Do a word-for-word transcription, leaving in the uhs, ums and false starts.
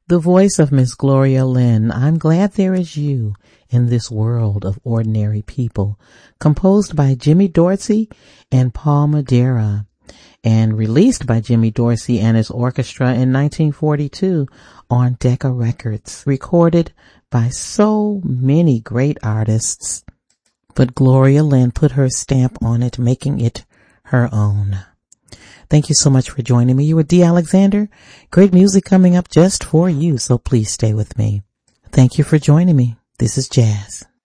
The voice of Miss Gloria Lynn, I'm Glad There Is You in This World of Ordinary People, composed by Jimmy Dorsey and Paul Madeira, and released by Jimmy Dorsey and his orchestra in nineteen forty-two on Decca Records, recorded by so many great artists, but Gloria Lynn put her stamp on it, making it her own. Thank you so much for joining me. You were Dee Alexander. Great music coming up just for you, so please stay with me. Thank you for joining me. This is Jazz.